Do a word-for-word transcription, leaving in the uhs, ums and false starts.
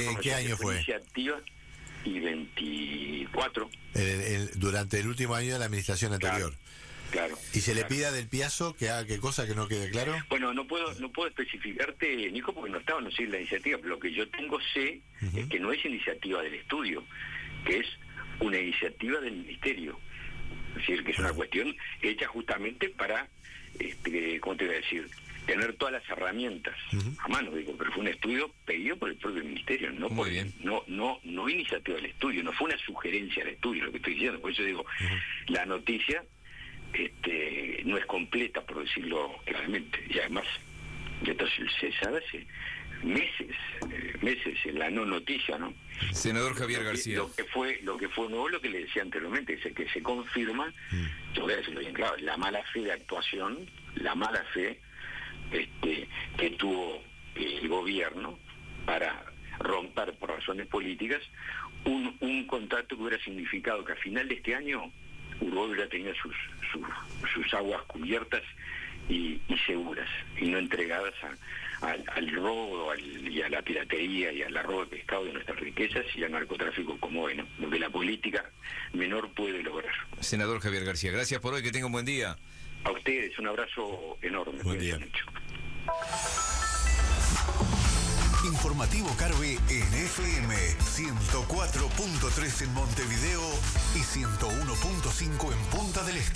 ¿En qué año fue? Iniciativa y veinticuatro. El, el, durante el último año de la administración anterior. Claro. Claro. ¿Y se claro. le pida del Piazzo que haga qué cosa que no quede claro? Bueno, no puedo no puedo especificarte, Nico, porque no estaba, no sé la iniciativa, pero lo que yo tengo sé uh-huh. es que no es iniciativa del estudio, que es una iniciativa del Ministerio. Es decir, que es una uh-huh. cuestión hecha justamente para, este, ¿cómo te voy a decir?, tener todas las herramientas uh-huh. a mano, digo, pero fue un estudio pedido por el propio Ministerio, no por, no no no iniciativa del estudio, no fue una sugerencia del estudio, lo que estoy diciendo. Por eso digo, uh-huh. la noticia este no es completa, por decirlo claramente, y además entonces se sabe hace meses eh, meses en la no noticia, ¿no? Senador Javier lo que, García, lo que fue lo que fue nuevo, lo que le decía anteriormente, es que se confirma, mm. yo voy a decirlo bien claro, la mala fe de actuación, la mala fe este que tuvo el gobierno para romper por razones políticas un, un contrato que hubiera significado que a final de este año Uruguay hubiera tenido sus, sus, sus aguas cubiertas y, y seguras, y no entregadas a, a, al robo al, y a la piratería y al robo de pescado de nuestras riquezas y al narcotráfico como bueno, lo que la política menor puede lograr. Senador Javier García, gracias por hoy, que tenga un buen día. A ustedes, un abrazo enorme. Buen día. Informativo Carve en F M ciento cuatro punto tres en Montevideo y ciento uno punto cinco en Punta del Este.